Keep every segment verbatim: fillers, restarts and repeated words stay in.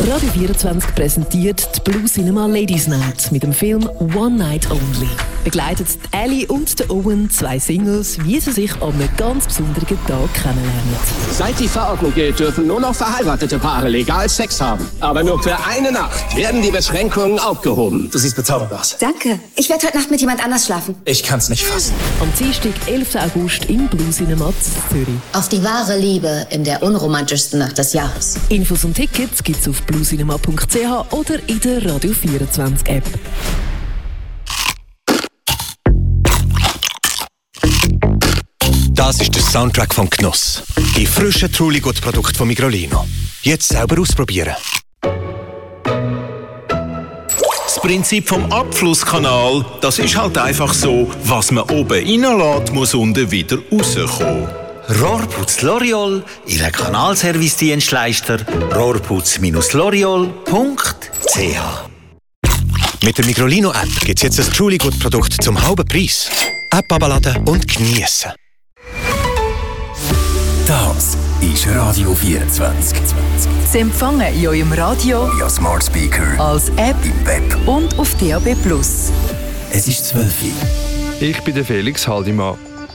Radio vierundzwanzig präsentiert die Blue Cinema Ladies Night mit dem Film One Night Only. Begleitet Ellie und der Owen, zwei Singles, wie sie sich an einem ganz besonderen Tag kennenlernen. Seit die Verordnung gilt, dürfen nur noch verheiratete Paare legal Sex haben. Aber nur für eine Nacht werden die Beschränkungen aufgehoben. Du siehst bezaubernd aus. Danke. Ich werde heute Nacht mit jemand anders schlafen. Ich kann's nicht fassen. Am Dienstag, elften August im Blue Cinema Zürich. Auf die wahre Liebe in der unromantischsten Nacht des Jahres. Infos und Tickets gibt's auf bluecinema punkt c h oder in der Radio vierundzwanzig App. Das ist der Soundtrack vom Genuss. Die frischen Truly-Gut-Produkte von Migrolino. Jetzt selber ausprobieren. Das Prinzip vom Abflusskanal, das ist halt einfach so, was man oben reinlässt, muss unten wieder rauskommen. Rohrputz L'Oreal, Ihr Kanalservice-Dienstleister, rohrputz L'Oreal punkt c h. Mit der Migrolino-App gibt es jetzt ein Truly-Gut-Produkt zum halben Preis. App abladen und geniessen. Das ist Radio vierundzwanzig. Sie empfangen in eurem Radio, via Smart Speaker, als App im Web und auf D A B plus. Es ist zwölf Uhr. Ich bin der Felix Haldimann.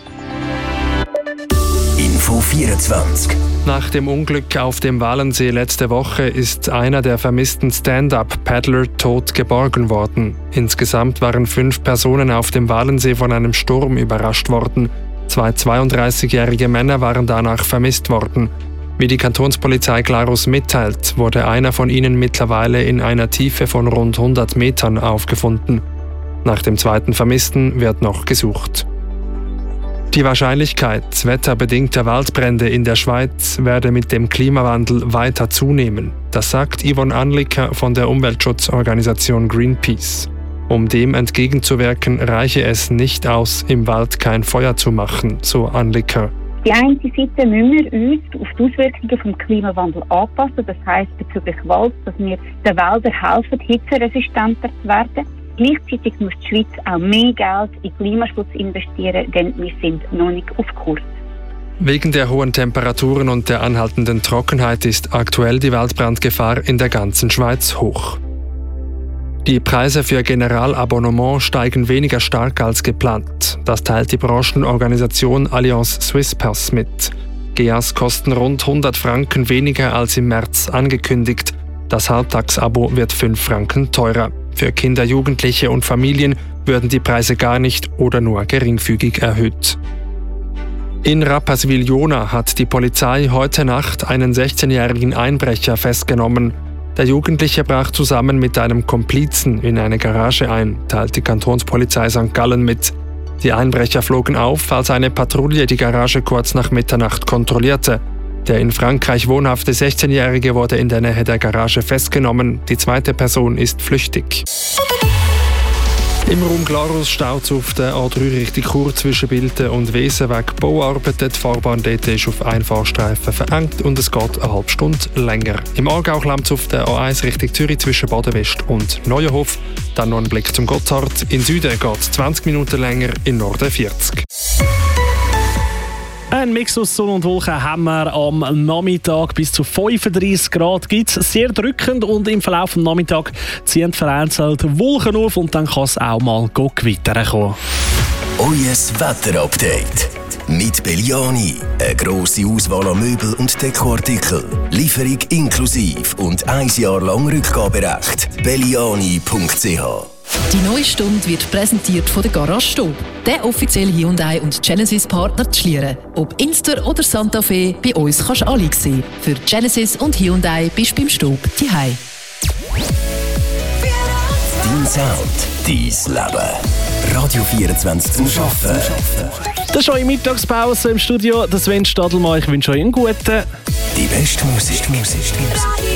Info vierundzwanzig. Nach dem Unglück auf dem Walensee letzte Woche ist einer der vermissten Stand-Up-Paddler tot geborgen worden. Insgesamt waren fünf Personen auf dem Walensee von einem Sturm überrascht worden. Zwei zweiunddreißigjährige Männer waren danach vermisst worden. Wie die Kantonspolizei Glarus mitteilt, wurde einer von ihnen mittlerweile in einer Tiefe von rund hundert Metern aufgefunden. Nach dem zweiten Vermissten wird noch gesucht. Die Wahrscheinlichkeit wetterbedingter Waldbrände in der Schweiz werde mit dem Klimawandel weiter zunehmen. Das sagt Yvonne Anliker von der Umweltschutzorganisation Greenpeace. Um dem entgegenzuwirken, reiche es nicht aus, im Wald kein Feuer zu machen, so Anliker. Die eine Seite müssen wir uns auf die Auswirkungen vom Klimawandel anpassen. Das heisst bezüglich Wald, dass wir den Wäldern helfen, hitzeresistenter zu werden. Gleichzeitig muss die Schweiz auch mehr Geld in Klimaschutz investieren, denn wir sind noch nicht auf Kurs. Wegen der hohen Temperaturen und der anhaltenden Trockenheit ist aktuell die Waldbrandgefahr in der ganzen Schweiz hoch. Die Preise für Generalabonnement steigen weniger stark als geplant. Das teilt die Branchenorganisation Allianz Swisspass mit. G A S kosten rund hundert Franken weniger als im März angekündigt. Das Halbtagsabo wird fünf Franken teurer. Für Kinder, Jugendliche und Familien würden die Preise gar nicht oder nur geringfügig erhöht. In Rapperswil-Jona hat die Polizei heute Nacht einen sechzehnjährigen Einbrecher festgenommen. Der Jugendliche brach zusammen mit einem Komplizen in eine Garage ein, teilt die Kantonspolizei Sankt Gallen mit. Die Einbrecher flogen auf, als eine Patrouille die Garage kurz nach Mitternacht kontrollierte. Der in Frankreich wohnhafte sechzehnjährige wurde in der Nähe der Garage festgenommen. Die zweite Person ist flüchtig. Im Raum Glarus staut es auf der A drei Richtung Chur zwischen Bilten und Wesen wegen Bauarbeiten. Die Fahrbahn dort ist auf einen Fahrstreifen verengt und es geht eine halbe Stunde länger. Im Aargau klemmt es auf der A eins Richtung Zürich zwischen Badenwest und Neuenhof. Dann noch ein Blick zum Gotthard. In Süden geht es zwanzig Minuten länger, in Norden vierzig. Ein Mix aus Sonne und Wolken haben wir am Nachmittag. Bis zu fünfunddreissig Grad gibt es. Sehr drückend und im Verlauf des Nachmittags ziehen vereinzelt Wolken auf und dann kann es auch mal gewittern kommen. Euer Wetterupdate mit Belliani. Eine grosse Auswahl an Möbel und Dekoartikeln. Lieferung inklusive und ein Jahr lang Rückgaberecht. belliani punkt c h. Die neue Stunde wird präsentiert von der Garage Stob, der offizielle Hyundai und Genesis-Partner zu Schlieren. Ob Inster oder Santa Fe, bei uns kannst du alle sehen. Für Genesis und Hyundai bist du beim Stob daheim. Dein Sound, dein Leben. Radio vierundzwanzig zum Arbeiten. Das ist eure Mittagspause im Studio. Der Sven Stadelmann, ich wünsche euch einen guten. Die beste Musik.